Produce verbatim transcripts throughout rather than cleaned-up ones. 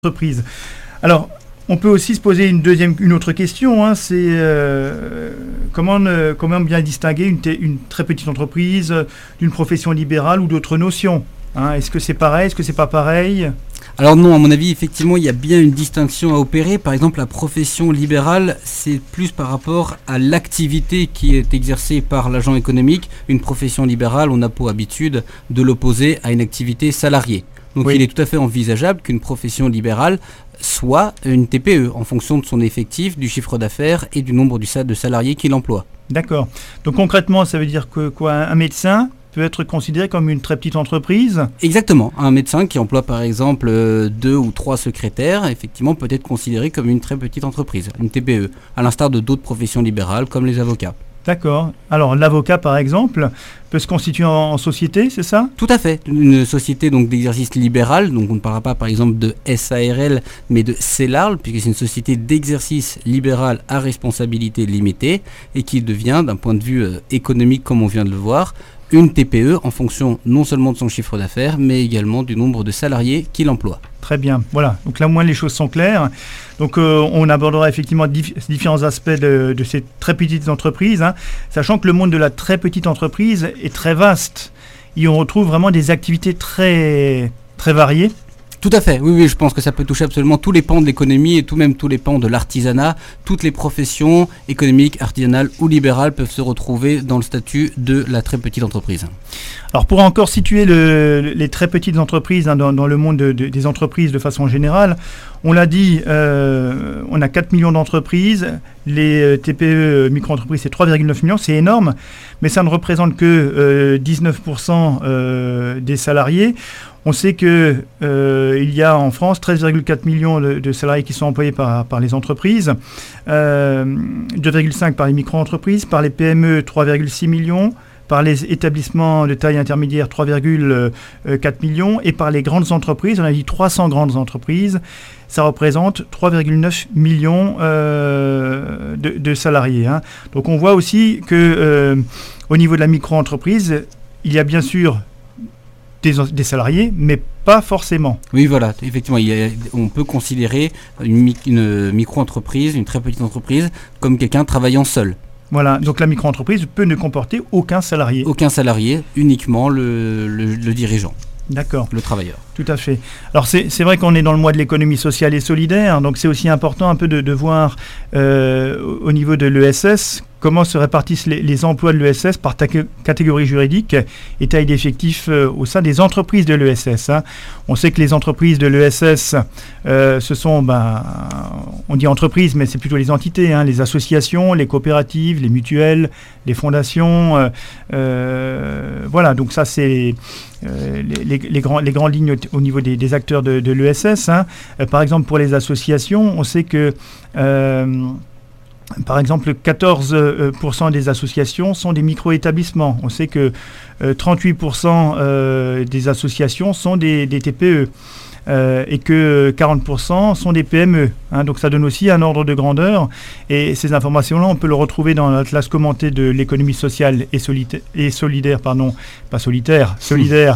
entreprise. Alors, on peut aussi se poser une deuxième, une autre question, hein, c'est euh, comment, euh, comment bien distinguer une, t- une très petite entreprise euh, d'une profession libérale ou d'autres notions, hein. Est-ce que c'est pareil, est-ce que c'est pas pareil ? Alors non, à mon avis, effectivement, il y a bien une distinction à opérer. Par exemple, la profession libérale, c'est plus par rapport à l'activité qui est exercée par l'agent économique. Une profession libérale, on a pour habitude de l'opposer à une activité salariée. Donc oui. Il est tout à fait envisageable qu'une profession libérale soit une T P E en fonction de son effectif, du chiffre d'affaires et du nombre de salariés qu'il emploie. D'accord. Donc concrètement, ça veut dire que quoi, un médecin peut être considéré comme une très petite entreprise ? Exactement. Un médecin qui emploie par exemple euh, deux ou trois secrétaires, effectivement, peut être considéré comme une très petite entreprise, une T P E, à l'instar de d'autres professions libérales comme les avocats. D'accord. Alors l'avocat, par exemple, peut se constituer en, en société, c'est ça ? Tout à fait. Une société donc d'exercice libéral, donc on ne parlera pas par exemple de S A R L, mais de C E L A R L, puisque c'est une société d'exercice libéral à responsabilité limitée et qui devient, d'un point de vue euh, économique, comme on vient de le voir, une T P E en fonction non seulement de son chiffre d'affaires, mais également du nombre de salariés qu'il emploie. Très bien, voilà. Donc là, au moins, les choses sont claires. Donc, euh, on abordera effectivement dif- différents aspects de, de ces très petites entreprises, hein, sachant que le monde de la très petite entreprise est très vaste. Et on retrouve vraiment des activités très, très variées. Tout à fait, oui, oui, je pense que ça peut toucher absolument tous les pans de l'économie et tout même tous les pans de l'artisanat. Toutes les professions économiques, artisanales ou libérales peuvent se retrouver dans le statut de la très petite entreprise. Alors pour encore situer le, les très petites entreprises, hein, dans, dans le monde de, de, des entreprises de façon générale, on l'a dit, euh, on a quatre millions d'entreprises, les T P E micro-entreprises c'est trois virgule neuf millions, c'est énorme, mais ça ne représente que euh, dix-neuf pour cent euh, des salariés. On sait qu'il euh, y a en France treize virgule quatre millions de, de salariés qui sont employés par, par les entreprises, euh, deux virgule cinq par les micro-entreprises, par les P M E trois virgule six millions, par les établissements de taille intermédiaire trois virgule quatre millions et par les grandes entreprises, on a dit trois cents grandes entreprises, ça représente trois virgule neuf millions euh, de, de salariés, hein. Donc on voit aussi que euh, au niveau de la micro-entreprise, il y a bien sûr Des, des salariés, mais pas forcément. Oui, voilà, effectivement, il y a, on peut considérer une, une micro-entreprise, une très petite entreprise, comme quelqu'un travaillant seul. Voilà, donc la micro-entreprise peut ne comporter aucun salarié. Aucun salarié, uniquement le, le, le dirigeant. D'accord. Le travailleur. Tout à fait. Alors c'est, c'est vrai qu'on est dans le mois de l'économie sociale et solidaire, donc c'est aussi important un peu de, de voir euh, au niveau de l'E S S comment se répartissent les, les emplois de l'E S S par ta- catégorie juridique et taille d'effectifs euh, au sein des entreprises de l'E S S, hein. On sait que les entreprises de l'E S S, euh, ce sont, ben, on dit entreprises, mais c'est plutôt les entités, hein, les associations, les coopératives, les mutuelles, les fondations. Euh, euh, voilà, donc ça c'est euh, les, les, les, grands, les grandes lignes au, au niveau des, des acteurs de, de l'E S S, hein. Euh, par exemple, pour les associations, on sait que euh, par exemple, quatorze pour cent des associations sont des micro-établissements. On sait que euh, trente-huit pour cent euh, des associations sont des, des T P E euh, et que quarante pour cent sont des P M E, hein. Donc ça donne aussi un ordre de grandeur. Et ces informations-là, on peut le retrouver dans l'atlas commenté de l'économie sociale et, solita- et solidaire, pardon, pas solitaire, solidaire,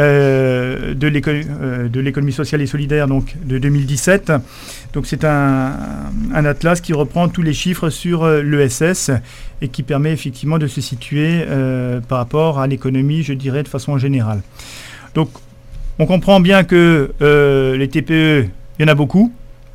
euh, de, l'éco- euh, de l'économie sociale et solidaire donc, de deux mille dix-sept. Donc c'est un, un atlas qui reprend tous les chiffres sur euh, l'E S S et qui permet effectivement de se situer euh, par rapport à l'économie, je dirais, de façon générale. Donc on comprend bien que euh, les T P E, il y en a beaucoup.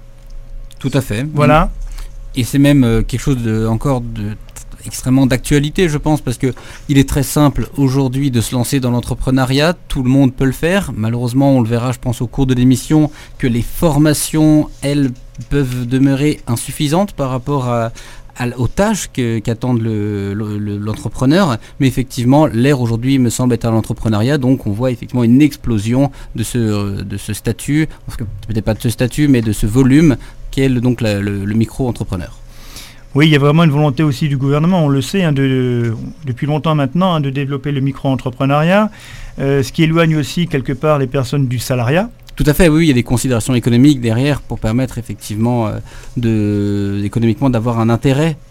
Tout à fait. Voilà. Et c'est même euh, quelque chose de, encore de extrêmement d'actualité, je pense, parce que il est très simple aujourd'hui de se lancer dans l'entrepreneuriat. Tout le monde peut le faire. Malheureusement, on le verra, je pense, au cours de l'émission, que les formations, elles, peuvent demeurer insuffisantes par rapport à, à, aux tâches que, qu'attendent le, le, l'entrepreneur. Mais effectivement, l'ère aujourd'hui me semble être à l'entrepreneuriat, donc on voit effectivement une explosion de ce, de ce statut, parce que peut-être pas de ce statut, mais de ce volume qu'est le, donc la, le, le micro-entrepreneur. Oui, il y a vraiment une volonté aussi du gouvernement, on le sait, hein, de, de, depuis longtemps maintenant, hein, de développer le micro-entrepreneuriat, euh, ce qui éloigne aussi quelque part les personnes du salariat. Tout à fait, oui, il y a des considérations économiques derrière pour permettre effectivement euh, de, économiquement d'avoir un intérêt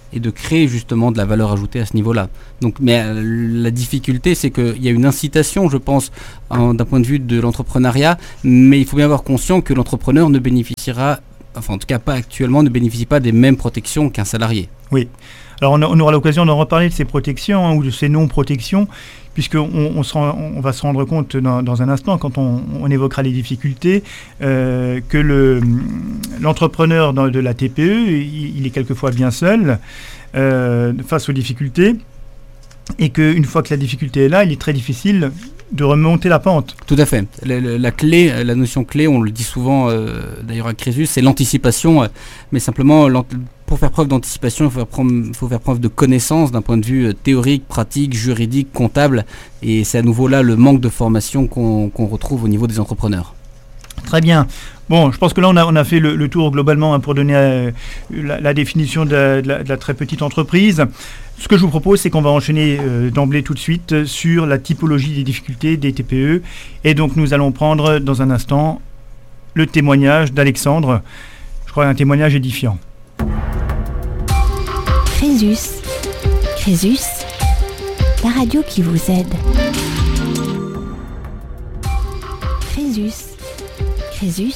et de créer justement de la valeur ajoutée à ce niveau-là. Donc, mais euh, la difficulté, c'est qu'il y a une incitation, je pense, en, d'un point de vue de l'entrepreneuriat, mais il faut bien avoir conscience que l'entrepreneur ne bénéficiera, enfin en tout cas pas actuellement, ne bénéficie pas des mêmes protections qu'un salarié. Oui. Alors on, a, on aura l'occasion d'en reparler de ces protections hein, ou de ces non-protections, puisqu'on on, on va se rendre compte dans, dans un instant, quand on, on évoquera les difficultés, euh, que le, l'entrepreneur dans, de la T P E, il, il est quelquefois bien seul euh, face aux difficultés, et qu'une fois que la difficulté est là, il est très difficile de remonter la pente. Tout à fait. La, la, la clé, la notion clé, on le dit souvent euh, d'ailleurs à Crésus, c'est l'anticipation, euh, mais simplement pour faire preuve d'anticipation, il faut faire preuve, faut faire preuve de connaissance d'un point de vue théorique, pratique, juridique, comptable, et c'est à nouveau là le manque de formation qu'on, qu'on retrouve au niveau des entrepreneurs. Très bien. Bon, je pense que là, on a, on a fait le, le tour globalement hein, pour donner euh, la, la définition de la, de, la, de la très petite entreprise. Ce que je vous propose, c'est qu'on va enchaîner euh, d'emblée tout de suite sur la typologie des difficultés des T P E. Et donc, nous allons prendre dans un instant le témoignage d'Alexandre. Je crois un témoignage édifiant. Crésus. Crésus, la radio qui vous aide. Crésus. Crésus,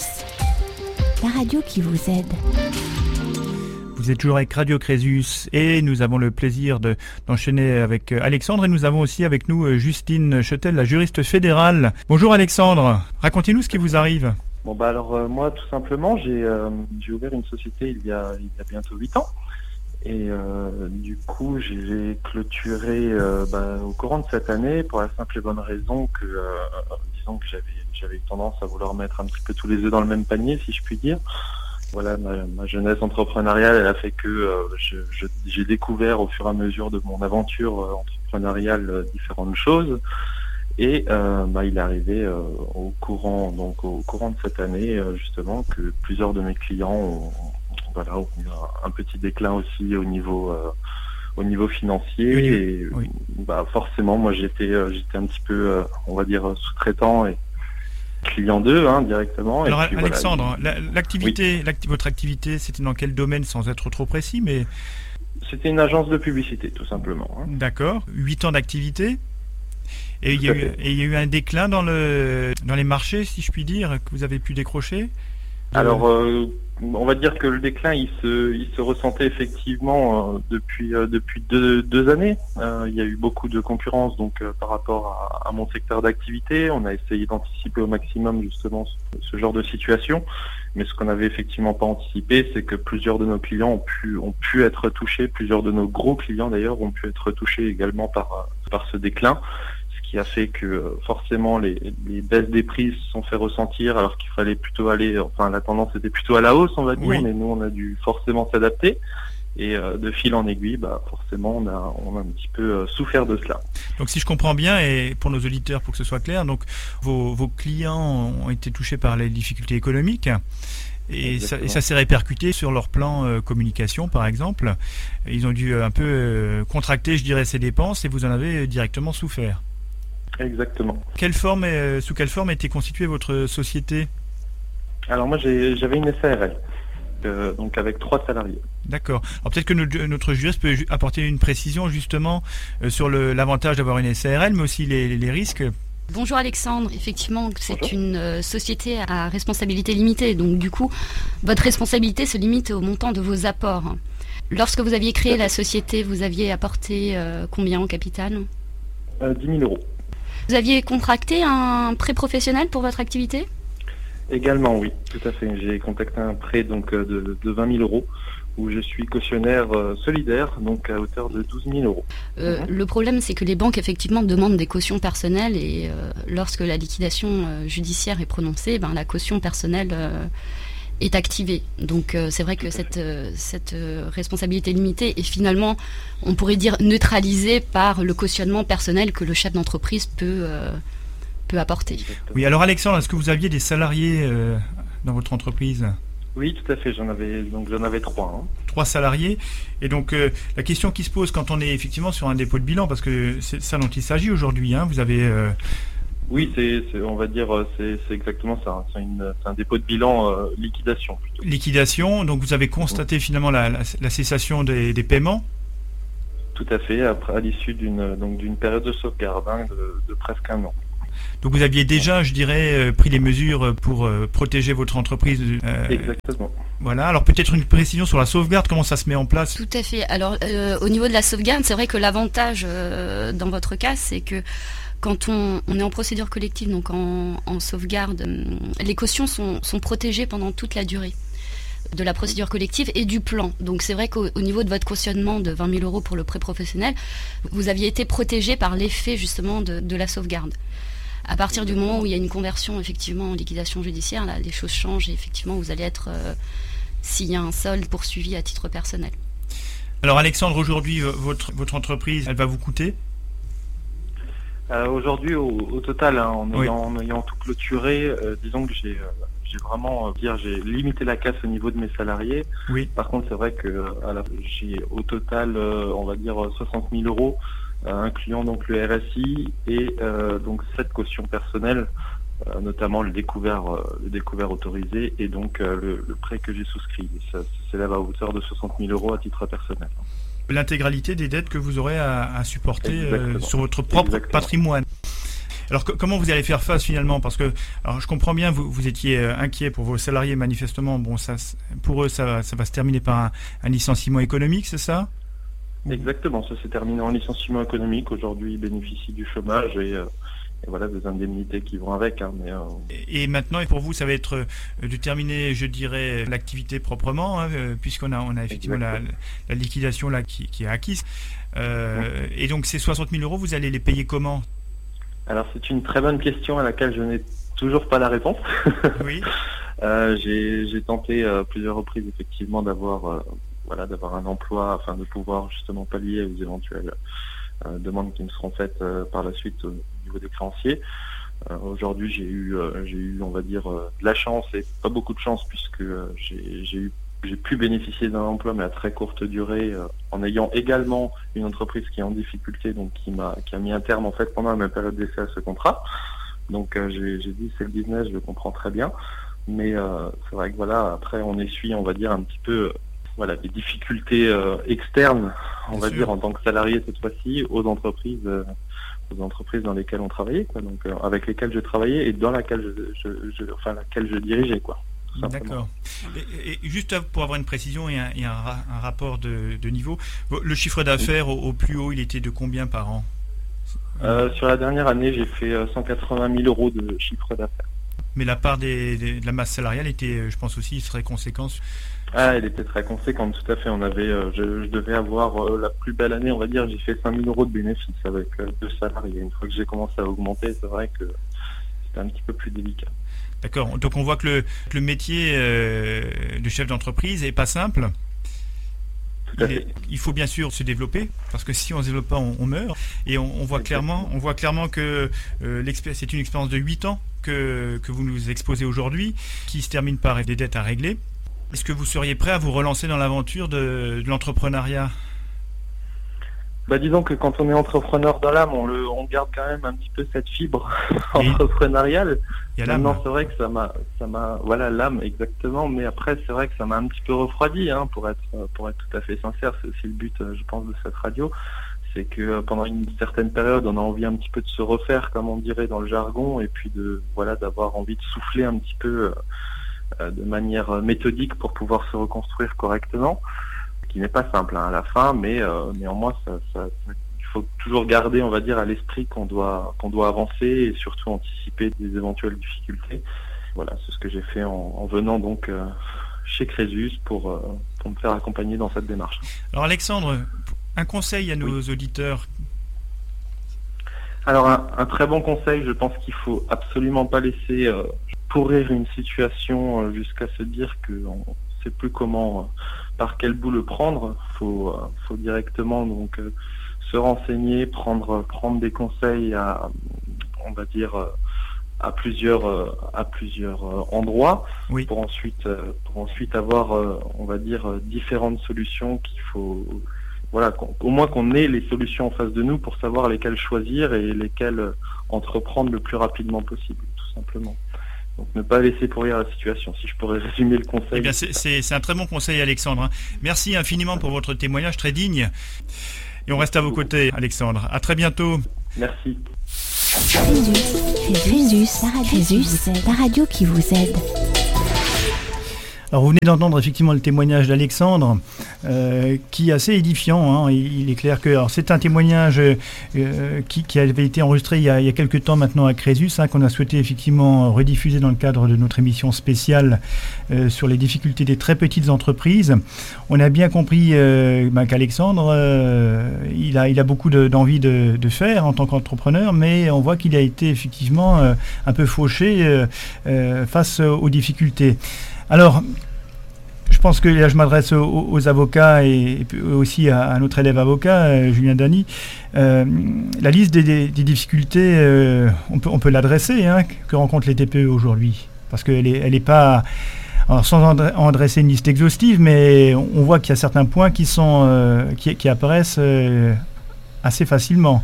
la radio qui vous aide. Vous êtes toujours avec Radio Crésus et nous avons le plaisir de, d'enchaîner avec Alexandre et nous avons aussi avec nous Justine Chetel, la juriste fédérale. Bonjour Alexandre, racontez-nous ce qui vous arrive. Bon bah alors euh, moi tout simplement j'ai, euh, j'ai ouvert une société il y a, il y a bientôt huit ans et euh, du coup j'ai clôturé euh, bah, au courant de cette année pour la simple et bonne raison que euh, disons que j'avais, j'avais eu tendance à vouloir mettre un petit peu tous les œufs dans le même panier si je puis dire. Voilà, ma, ma jeunesse entrepreneuriale, elle a fait que euh, je, je, j'ai découvert au fur et à mesure de mon aventure euh, entrepreneuriale euh, différentes choses. Et euh, bah, il est arrivé euh, au courant, donc au courant de cette année, euh, justement, que plusieurs de mes clients ont, voilà, ont eu un, un petit déclin aussi au niveau, euh, au niveau financier. Oui, et oui. Bah, forcément, moi, j'étais, euh, j'étais un petit peu, euh, on va dire, sous-traitant et client d'eux hein, directement. Alors et puis, Alexandre, voilà, la, l'activité, oui. l'acti- votre activité, c'était dans quel domaine sans être trop précis, mais c'était une agence de publicité tout simplement. Hein. D'accord, huit ans d'activité. Et il y a eu, et il y a eu un déclin dans le dans les marchés, si je puis dire, que vous avez pu décrocher. De... Alors, euh, on va dire que le déclin, il se, il se ressentait effectivement euh, depuis euh, depuis deux, deux années. Euh, il y a eu beaucoup de concurrence, donc euh, par rapport à, à mon secteur d'activité, on a essayé d'anticiper au maximum justement ce, ce genre de situation. Mais ce qu'on n'avait effectivement pas anticipé, c'est que plusieurs de nos clients ont pu ont pu être touchés, plusieurs de nos gros clients d'ailleurs ont pu être touchés également par par ce déclin. Qui a fait que forcément les, les baisses des prix se sont fait ressentir alors qu'il fallait plutôt aller, enfin la tendance était plutôt à la hausse on va dire, oui. Mais nous on a dû forcément s'adapter et euh, de fil en aiguille, bah, forcément on a, on a un petit peu euh, souffert de cela. Donc si je comprends bien, et pour nos auditeurs pour que ce soit clair, donc vos, vos clients ont été touchés par les difficultés économiques et ça, et ça s'est répercuté sur leur plan euh, communication par exemple. Ils ont dû un peu euh, contracter je dirais ces dépenses et vous en avez directement souffert. Exactement. Quelle forme, euh, sous quelle forme était constituée votre société ? Alors moi j'ai, j'avais une S A R L, euh, donc avec trois salariés. D'accord. Alors peut-être que notre, notre juriste peut apporter une précision justement euh, sur le, l'avantage d'avoir une S A R L, mais aussi les, les risques. Bonjour Alexandre, effectivement c'est Bonjour. une euh, société à responsabilité limitée, donc du coup votre responsabilité se limite au montant de vos apports. Lorsque vous aviez créé la société, vous aviez apporté euh, combien en capital ? euh, dix mille euros. Vous aviez contracté un prêt professionnel pour votre activité ? Également, oui, tout à fait. J'ai contacté un prêt donc de, de vingt mille euros où je suis cautionnaire euh, solidaire, donc à hauteur de douze mille euros. Euh, mmh. Le problème, c'est que les banques, effectivement, demandent des cautions personnelles et euh, lorsque la liquidation euh, judiciaire est prononcée, ben, la caution personnelle euh, est activée. Donc euh, c'est vrai que cette, euh, cette euh, responsabilité limitée est finalement, on pourrait dire, neutralisée par le cautionnement personnel que le chef d'entreprise peut, euh, peut apporter. Exactement. Oui, alors Alexandre, est-ce que vous aviez des salariés euh, dans votre entreprise ? Oui, tout à fait, j'en avais, donc j'en avais trois. Hein. Trois salariés. Et donc euh, la question qui se pose quand on est effectivement sur un dépôt de bilan, parce que c'est ça dont il s'agit aujourd'hui, hein, vous avez... Euh, Oui, c'est, c'est, on va dire, c'est, c'est exactement ça. C'est, une, c'est un dépôt de bilan euh, liquidation plutôt. Liquidation, donc vous avez constaté mmh. finalement la, la, la cessation des, des paiements? Tout à fait, après, à l'issue d'une, donc, d'une période de sauvegarde hein, de, de presque un an. Donc vous aviez déjà, je dirais, pris les mesures pour euh, protéger votre entreprise. Euh, Exactement. Voilà, alors peut-être une précision sur la sauvegarde, comment ça se met en place? Tout à fait. Alors euh, au niveau de la sauvegarde, c'est vrai que l'avantage euh, dans votre cas, c'est que quand on, on est en procédure collective, donc en, en sauvegarde, les cautions sont, sont protégées pendant toute la durée de la procédure collective et du plan. Donc c'est vrai qu'au au niveau de votre cautionnement de vingt mille euros pour le prêt professionnel, vous aviez été protégé par l'effet justement de, de la sauvegarde. À partir du moment où il y a une conversion effectivement en liquidation judiciaire, là, les choses changent et effectivement vous allez être, euh, s'il y a un solde, poursuivi à titre personnel. Alors Alexandre, aujourd'hui, votre, votre entreprise, elle va vous coûter? Euh, aujourd'hui, au, au total, hein, en, oui. ayant, en ayant tout clôturé, euh, disons que j'ai, euh, j'ai vraiment, euh, dire, j'ai limité la casse au niveau de mes salariés. Oui. Par contre, c'est vrai que euh, à la, j'ai au total, euh, on va dire soixante mille euros, euh, incluant donc le R S I et euh, donc cette caution personnelle, euh, notamment le découvert, euh, le découvert autorisé et donc euh, le, le prêt que j'ai souscrit. Et ça, ça s'élève à hauteur de soixante mille euros à titre personnel. L'intégralité des dettes que vous aurez à, à supporter euh, sur votre propre Exactement. patrimoine. Alors que, comment vous allez faire face finalement? Parce que, alors je comprends bien, vous, vous étiez euh, inquiet pour vos salariés manifestement. Bon, ça, pour eux, ça, ça va se terminer par un, un licenciement économique, c'est ça? Exactement, ça s'est terminé en licenciement économique. Aujourd'hui, ils bénéficient du chômage et, euh, et voilà des indemnités qui vont avec. Hein, mais, euh... Et maintenant, et pour vous, ça va être euh, de terminer, je dirais, l'activité proprement, hein, euh, puisqu'on a, on a effectivement la, la liquidation là qui, qui est acquise. Euh, mmh. Et donc ces soixante mille euros, vous allez les payer comment? Alors c'est une très bonne question à laquelle je n'ai toujours pas la réponse. Oui. euh, j'ai, j'ai tenté euh, plusieurs reprises effectivement d'avoir, euh, voilà, d'avoir un emploi afin de pouvoir justement pallier aux éventuelles euh, demandes qui me seront faites euh, par la suite au niveau des créanciers. Euh, aujourd'hui j'ai eu, euh, j'ai eu, on va dire, euh, de la chance et pas beaucoup de chance puisque euh, j'ai, j'ai eu J'ai pu bénéficier d'un emploi, mais à très courte durée, euh, en ayant également une entreprise qui est en difficulté, donc qui m'a qui a mis un terme en fait pendant ma période d'essai à ce contrat. Donc euh, j'ai, j'ai dit c'est le business, je le comprends très bien, mais euh, c'est vrai que voilà, après on essuie, on va dire un petit peu, euh, voilà, des difficultés euh, externes, on Bien va sûr. dire en tant que salarié cette fois-ci, aux entreprises, euh, aux entreprises dans lesquelles on travaillait, quoi, donc euh, avec lesquelles je travaillais et dans laquelle je, je, je enfin laquelle je dirigeais, quoi. D'accord. Et, et juste pour avoir une précision et un, et un, un rapport de, de niveau, le chiffre d'affaires au, au plus haut, il était de combien par an? euh, Sur la dernière année, j'ai fait cent quatre-vingt mille euros de chiffre d'affaires. Mais la part des, des, de la masse salariale était, je pense aussi, très conséquente. Ah, elle était très conséquente, tout à fait. On avait, euh, je, je devais avoir euh, la plus belle année, on va dire, j'ai fait cinq mille euros de bénéfices avec euh, deux salariés. Une fois que j'ai commencé à augmenter, c'est vrai que c'était un petit peu plus délicat. D'accord, donc on voit que le, le métier euh, de chef d'entreprise n'est pas simple. Tout à il, est, fait. il faut bien sûr se développer, parce que si on ne se développe pas, on, on meurt. Et on, on, voit clairement, on voit clairement que euh, c'est une expérience de huit ans que, que vous nous exposez aujourd'hui, qui se termine par des dettes à régler. Est-ce que vous seriez prêt à vous relancer dans l'aventure de, de l'entrepreneuriat? Bah disons que quand on est entrepreneur dans l'âme, on, le, on garde quand même un petit peu cette fibre entrepreneuriale. Il y a l'âme. Maintenant, c'est vrai que ça m'a, ça m'a, voilà, l'âme exactement. Mais après, c'est vrai que ça m'a un petit peu refroidi, hein, pour être, pour être tout à fait sincère. C'est aussi le but, je pense, de cette radio, c'est que pendant une certaine période, on a envie un petit peu de se refaire, comme on dirait dans le jargon, et puis de, voilà, d'avoir envie de souffler un petit peu euh, de manière méthodique pour pouvoir se reconstruire correctement. Qui n'est pas simple hein, à la fin, mais euh, néanmoins, ça, ça, ça, il faut toujours garder, on va dire, à l'esprit qu'on doit, qu'on doit avancer et surtout anticiper des éventuelles difficultés. Voilà, c'est ce que j'ai fait en, en venant donc euh, chez Crésus pour, euh, pour me faire accompagner dans cette démarche. Alors Alexandre, un conseil à nos oui. auditeurs. Alors un, un très bon conseil, je pense qu'il faut absolument pas laisser euh, pourrir une situation euh, jusqu'à se dire qu'on ne sait plus comment... Euh, par quel bout le prendre. Faut, faut directement donc euh, se renseigner, prendre, prendre des conseils à, on va dire, à plusieurs, à plusieurs endroits, oui. pour ensuite, pour ensuite avoir, on va dire, différentes solutions qu'il faut, voilà, au moins qu'on ait les solutions en face de nous pour savoir lesquelles choisir et lesquelles entreprendre le plus rapidement possible, tout simplement. Donc ne pas laisser pourrir la situation, si je pourrais résumer le conseil. Eh bien, c'est, c'est, c'est un très bon conseil, Alexandre. Merci infiniment pour votre témoignage très digne. Et on reste à vos côtés, Alexandre. À très bientôt. Merci. Crésus, Crésus, la radio qui vous aide. Alors vous venez d'entendre effectivement le témoignage d'Alexandre, euh, qui est assez édifiant. Hein. Il, il est clair que alors, c'est un témoignage euh, qui, qui avait été enregistré il y a, il y a quelques temps maintenant à Crésus, hein, qu'on a souhaité effectivement rediffuser dans le cadre de notre émission spéciale euh, sur les difficultés des très petites entreprises. On a bien compris euh, ben, qu'Alexandre, euh, il, a, il a beaucoup de, d'envie de, de faire en tant qu'entrepreneur, mais on voit qu'il a été effectivement euh, un peu fauché euh, euh, face aux difficultés. Alors, je pense que là, je m'adresse aux, aux avocats et, et aussi à, à notre élève avocat, euh, Julien Dany. Euh, la liste des, des, des difficultés, euh, on peut, on peut l'adresser, hein, que rencontrent les T P E aujourd'hui. Parce qu'elle n'est elle est pas... Alors, sans en dresser une liste exhaustive, mais on, on voit qu'il y a certains points qui, sont, euh, qui, qui apparaissent euh, assez facilement.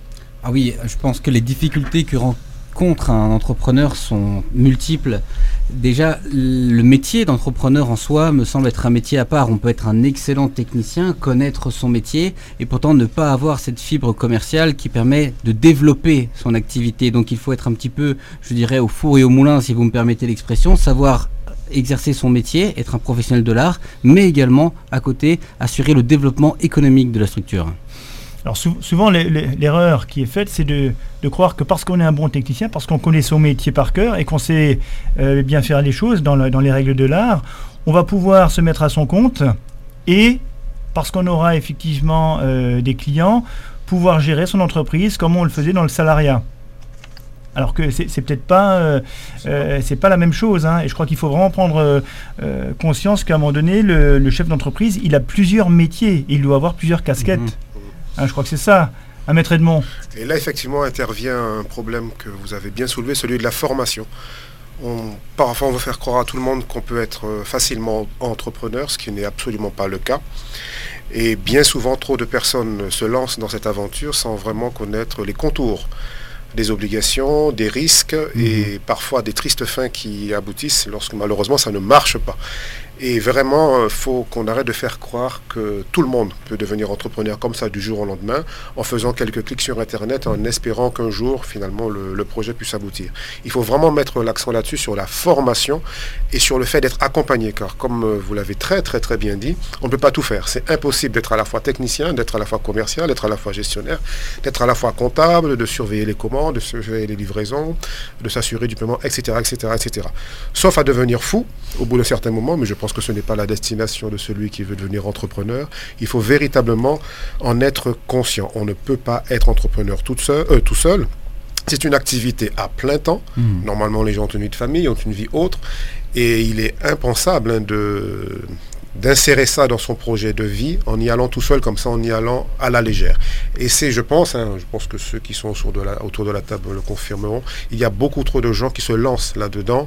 Ah oui, je pense que les difficultés que rencontre un entrepreneur sont multiples. Déjà, le métier d'entrepreneur en soi me semble être un métier à part. On peut être un excellent technicien, connaître son métier et pourtant ne pas avoir cette fibre commerciale qui permet de développer son activité. Donc il faut être un petit peu, je dirais, au four et au moulin, si vous me permettez l'expression, savoir exercer son métier, être un professionnel de l'art, mais également, à côté, assurer le développement économique de la structure. Alors sou- souvent, les, les, l'erreur qui est faite, c'est de, de croire que parce qu'on est un bon technicien, parce qu'on connaît son métier par cœur et qu'on sait euh, bien faire les choses dans, le, dans les règles de l'art, on va pouvoir se mettre à son compte et, parce qu'on aura effectivement euh, des clients, pouvoir gérer son entreprise comme on le faisait dans le salariat. Alors que c'est, c'est peut-être pas, euh, euh, c'est pas la même chose, hein, et je crois qu'il faut vraiment prendre euh, conscience qu'à un moment donné, le, le chef d'entreprise, il a plusieurs métiers, et il doit avoir plusieurs casquettes. Mmh. Hein, je crois que c'est ça, un maître Edmond. Et là, effectivement, intervient un problème que vous avez bien soulevé, celui de la formation. On, parfois, on veut faire croire à tout le monde qu'on peut être facilement entrepreneur, ce qui n'est absolument pas le cas. Et bien souvent, trop de personnes se lancent dans cette aventure sans vraiment connaître les contours des obligations, des risques mmh. et parfois des tristes fins qui aboutissent lorsque malheureusement ça ne marche pas. Et vraiment, il faut qu'on arrête de faire croire que tout le monde peut devenir entrepreneur comme ça du jour au lendemain, en faisant quelques clics sur Internet, en espérant qu'un jour, finalement, le, le projet puisse aboutir. Il faut vraiment mettre l'accent là-dessus, sur la formation et sur le fait d'être accompagné, car comme vous l'avez très très très bien dit, on ne peut pas tout faire. C'est impossible d'être à la fois technicien, d'être à la fois commercial, d'être à la fois gestionnaire, d'être à la fois comptable, de surveiller les commandes, de surveiller les livraisons, de s'assurer du paiement, et cetera, et cetera, et cetera. Sauf à devenir fou au bout d'un certain moment, mais je pense que ce n'est pas la destination de celui qui veut devenir entrepreneur. Il faut véritablement en être conscient. On ne peut pas être entrepreneur tout seul. Euh, tout seul. C'est une activité à plein temps. Mmh. Normalement, les gens ont une vie de famille, ont une vie autre. Et il est impensable hein, de... d'insérer ça dans son projet de vie en y allant tout seul, comme ça, en y allant à la légère. Et c'est, je pense, hein, je pense que ceux qui sont autour de, la, autour de la table le confirmeront, il y a beaucoup trop de gens qui se lancent là-dedans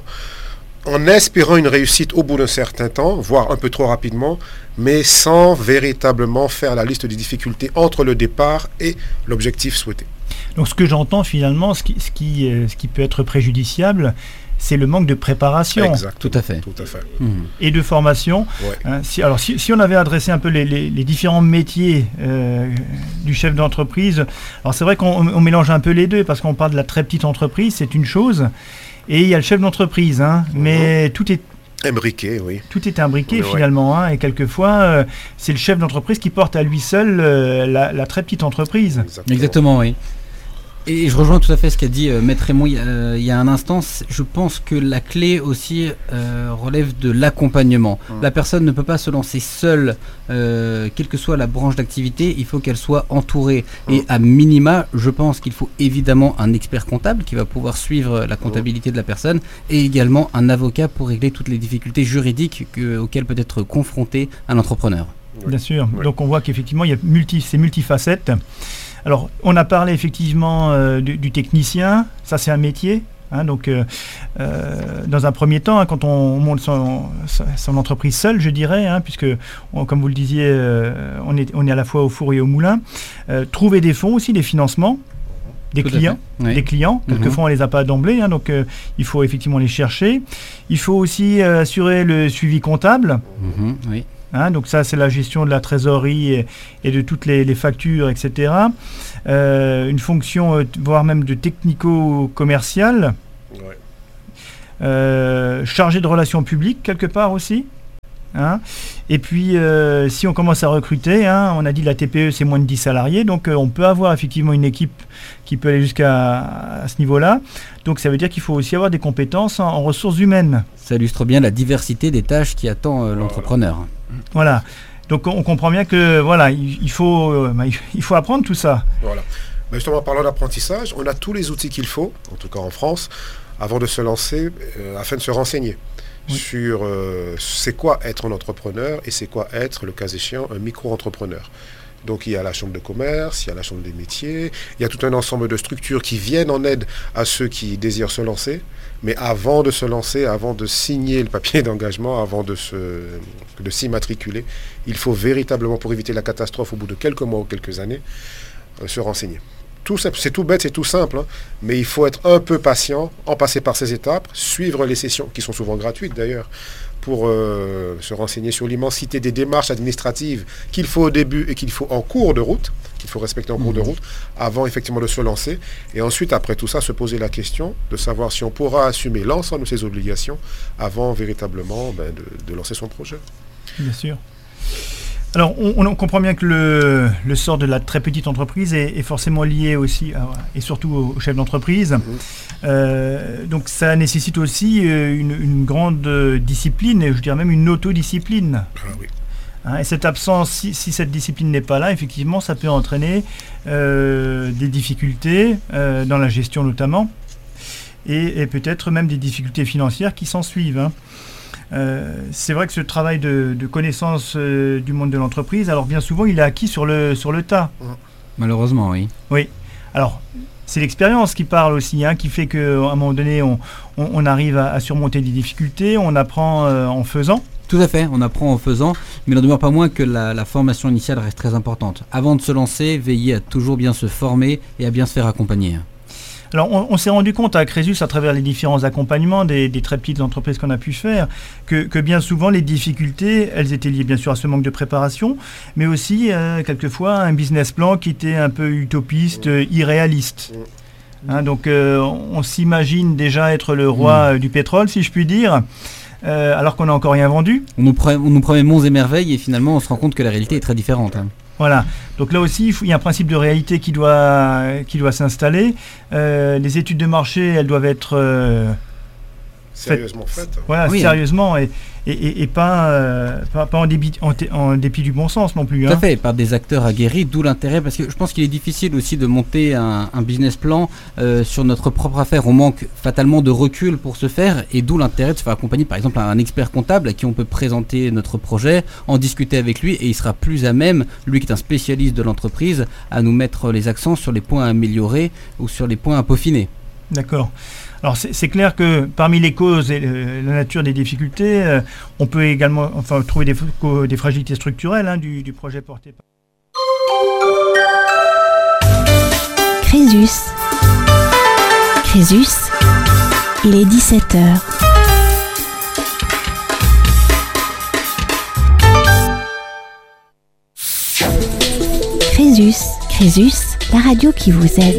en espérant une réussite au bout d'un certain temps, voire un peu trop rapidement, mais sans véritablement faire la liste des difficultés entre le départ et l'objectif souhaité. Donc ce que j'entends finalement, ce qui, ce qui, euh, ce qui peut être préjudiciable, c'est le manque de préparation. Exact, tout à fait. Tout à fait. Mmh. Et de formation. Ouais. Hein, si, alors si, si on avait adressé un peu les, les, les différents métiers euh, du chef d'entreprise, alors c'est vrai qu'on on mélange un peu les deux, parce qu'on parle de la très petite entreprise, c'est une chose, et il y a le chef d'entreprise, hein, mmh. mais tout est imbriqué, oui. Tout est imbriqué oui, finalement, hein, et quelquefois, euh, c'est le chef d'entreprise qui porte à lui seul euh, la, la très petite entreprise. Exactement, Exactement oui. Et je rejoins tout à fait ce qu'a dit euh, Maître Raymond euh, il y a un instant. Je pense que la clé aussi euh, relève de l'accompagnement. Mmh. La personne ne peut pas se lancer seule, euh, quelle que soit la branche d'activité, il faut qu'elle soit entourée. Mmh. Et à minima, je pense qu'il faut évidemment un expert comptable qui va pouvoir suivre la comptabilité mmh. de la personne, et également un avocat pour régler toutes les difficultés juridiques que, auxquelles peut être confronté un entrepreneur. Bien sûr. Oui. Donc on voit qu'effectivement, il y a multi, c'est multifacettes. Alors, on a parlé effectivement euh, du, du technicien, ça c'est un métier. Hein, donc, euh, euh, dans un premier temps, hein, quand on monte son, son entreprise seul, je dirais, hein, puisque, on, comme vous le disiez, euh, on, est, on est à la fois au four et au moulin, euh, trouver des fonds aussi, des financements. des clients, oui. des clients. Quelquefois, mm-hmm. on les a pas d'emblée, hein, donc euh, il faut effectivement les chercher. Il faut aussi euh, assurer le suivi comptable. Mm-hmm. Oui. Hein, donc ça, c'est la gestion de la trésorerie et, et de toutes les, les factures, et cetera. Euh, une fonction, euh, voire même de technico-commercial. Ouais. Euh, chargé de relations publiques, quelque part aussi. Hein. Et puis, euh, si on commence à recruter, hein, on a dit la T P E, c'est moins de dix salariés, donc euh, on peut avoir effectivement une équipe qui peut aller jusqu'à à ce niveau-là. Donc ça veut dire qu'il faut aussi avoir des compétences en, en ressources humaines. Ça illustre bien la diversité des tâches qui attend euh, l'entrepreneur. Voilà. Donc on comprend bien que voilà, il, il, faut, euh, bah, il faut apprendre tout ça. Voilà. Bah justement, en parlant d'apprentissage, on a tous les outils qu'il faut, en tout cas en France, avant de se lancer, euh, afin de se renseigner. Oui. Sur euh, c'est quoi être un entrepreneur et c'est quoi être, le cas échéant, un micro-entrepreneur. Donc il y a la chambre de commerce, il y a la chambre des métiers, il y a tout un ensemble de structures qui viennent en aide à ceux qui désirent se lancer. Mais avant de se lancer, avant de signer le papier d'engagement, avant de, se, de s'immatriculer, il faut véritablement, pour éviter la catastrophe au bout de quelques mois ou quelques années, euh, se renseigner. Tout, c'est tout bête, c'est tout simple, hein, mais il faut être un peu patient, en passer par ces étapes, suivre les sessions, qui sont souvent gratuites d'ailleurs, pour euh, se renseigner sur l'immensité des démarches administratives qu'il faut au début et qu'il faut en cours de route, qu'il faut respecter en cours de route, avant effectivement de se lancer. Et ensuite, après tout ça, se poser la question de savoir si on pourra assumer l'ensemble de ses obligations avant véritablement ben, de, de lancer son projet. Bien sûr. Alors, on, on comprend bien que le, le sort de la très petite entreprise est, est forcément lié aussi, à, et surtout au chef d'entreprise. Mmh. Euh, donc, ça nécessite aussi une, une grande discipline, et je dirais même une autodiscipline. Ah oui. Hein, et cette absence, si, si cette discipline n'est pas là, effectivement, ça peut entraîner euh, des difficultés, euh, dans la gestion notamment, et, et peut-être même des difficultés financières qui s'en suivent. Hein. Euh, c'est vrai que ce travail de, de connaissance euh, du monde de l'entreprise, alors bien souvent, il est acquis sur le, sur le tas. Malheureusement, oui. Oui. Alors, c'est l'expérience qui parle aussi, hein, qui fait qu'à un moment donné, on, on, on arrive à, à surmonter des difficultés, on apprend euh, en faisant. Tout à fait, on apprend en faisant, mais il n'en demeure pas moins que la, la formation initiale reste très importante. Avant de se lancer, veillez à toujours bien se former et à bien se faire accompagner. Alors, on, on s'est rendu compte à Crésus, à travers les différents accompagnements des, des très petites entreprises qu'on a pu faire, que, que bien souvent, les difficultés, elles étaient liées bien sûr à ce manque de préparation, mais aussi, euh, quelquefois, un business plan qui était un peu utopiste, euh, irréaliste. Hein, donc, euh, on, on s'imagine déjà être le roi mmh. du pétrole, si je puis dire, euh, alors qu'on n'a encore rien vendu. On nous, pré- on nous promet monts et merveilles, et finalement, on se rend compte que la réalité est très différente. Hein. Voilà, donc là aussi, il, faut, il y a un principe de réalité qui doit, qui doit s'installer. Euh, les études de marché, elles doivent être euh, sérieusement faites. faites. Voilà, oui, sérieusement, hein. et, et, et pas, euh, pas, pas en, débit, en, t- en dépit du bon sens non plus. Tout hein. à fait, par des acteurs aguerris, d'où l'intérêt, parce que je pense qu'il est difficile aussi de monter un, un business plan euh, sur notre propre affaire. On manque fatalement de recul pour ce faire, et d'où l'intérêt de se faire accompagner par exemple un expert comptable à qui on peut présenter notre projet, en discuter avec lui, et il sera plus à même, lui qui est un spécialiste de l'entreprise, à nous mettre les accents sur les points à améliorer ou sur les points à peaufiner. D'accord. Alors c'est, c'est clair que parmi les causes et le, la nature des difficultés, euh, on peut également enfin, trouver des, des fragilités structurelles hein, du, du projet porté par... Crésus. Crésus, il est dix-sept heures. Crésus, Crésus, la radio qui vous aide.